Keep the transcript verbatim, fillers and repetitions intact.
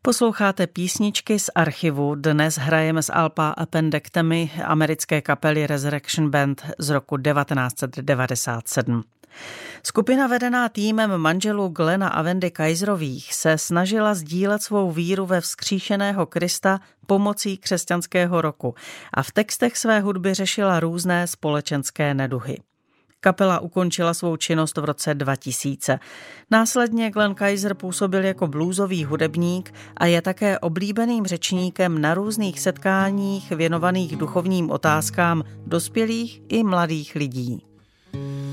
Posloucháte písničky z archivu. Dnes hrajeme z alba Appendectomy americké kapely Resurrection Band z roku devatenáct set devadesát sedm. Skupina vedená týmem manželů Glena a Wendy Kaiserových se snažila sdílet svou víru ve vzkříšeného Krista pomocí křesťanského roku a v textech své hudby řešila různé společenské neduhy. Kapela ukončila svou činnost v roce dva tisíce. Následně Glen Kaiser působil jako bluesový hudebník a je také oblíbeným řečníkem na různých setkáních věnovaných duchovním otázkám dospělých i mladých lidí.